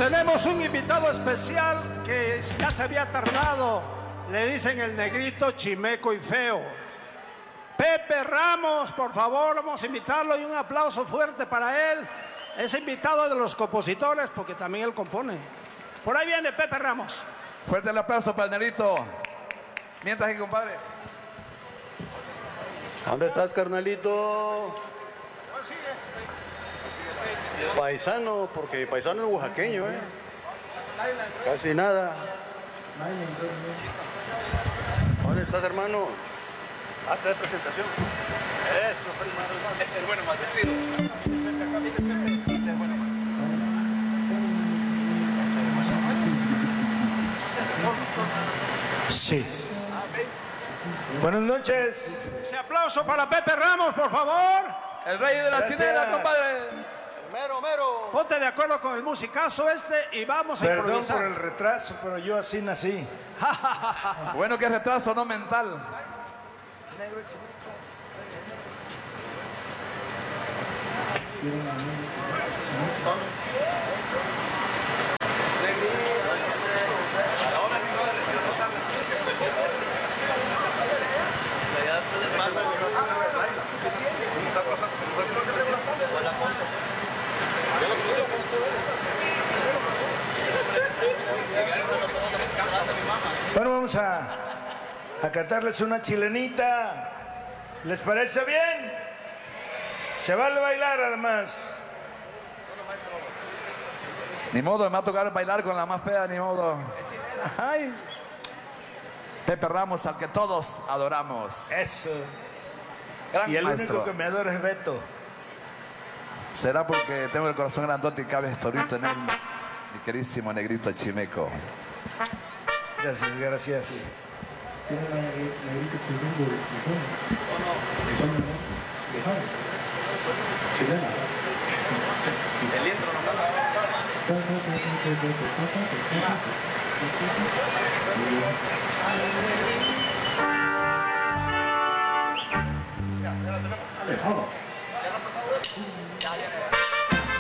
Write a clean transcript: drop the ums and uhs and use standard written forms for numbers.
Tenemos un invitado especial que ya se había tardado. Le dicen el negrito chimeco y feo. Pepe Ramos, por favor, vamos a invitarlo y un aplauso fuerte para él. Es invitado de los compositores porque también él compone. Por ahí viene Pepe Ramos. Fuerte el aplauso para el negrito. Mientras que, compadre. ¿Dónde estás, carnalito? Paisano, porque paisano es oaxaqueño, ¿eh? Casi nada. ¿Dónde estás, hermano? Hazte de presentación. Eso, hermano. Este es bueno maldecido. Este es bueno maldecido. Sí. Buenas noches. Ese aplauso para Pepe Ramos, por favor. El rey de la Gracias. chinela, compadre. Mero. Ponte de acuerdo con el musicazo este y vamos a Perdón improvisar. por el retraso, pero yo así nací. Bueno, que retraso, no mental. Bueno, vamos a cantarles una chilenita. ¿Les parece bien? Se vale bailar además. Ni modo, me va a tocar bailar con la más fea, ni modo. Ay. Pepe Ramos, al que todos adoramos. Eso. Gran Y el maestro. único que me adora es Beto. Será porque tengo el corazón grandote y cabe estorito en él. Mi queridísimo negrito chimeco. Gracias, gracias. El intro nomás.